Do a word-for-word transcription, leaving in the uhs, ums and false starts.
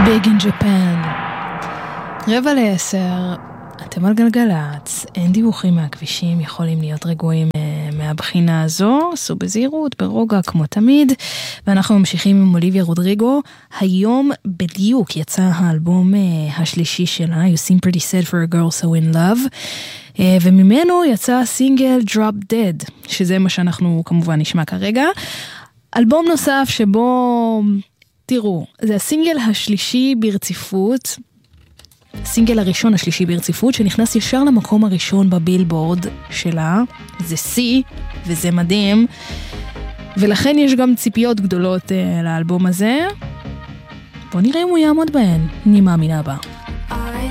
Big in Japan. רבע לעשר, אתם על גלגלץ, אין דיווחים מהכבישים, יכולים להיות רגועים מהבחינה הזו, עשו בזהירות, ברוגע כמו תמיד, ואנחנו ממשיכים עם אוליביה רודריגו. היום בדיוק יצא האלבום השלישי שלה, You Seem Pretty Sad for a Girl So In Love, וממנו יצא הסינגל Drop Dead, שזה מה שאנחנו כמובן נשמע כרגע. אלבום נוסף שבו, תראו, זה הסינגל השלישי ברציפות, הסינגל הראשון השלישי ברציפות, שנכנס ישר למקום הראשון בבילבורד שלה, זה C, וזה מדהים, ולכן יש גם ציפיות גדולות uh, לאלבום הזה. בוא נראה אם הוא יעמוד בהן, אני מאמינה בה.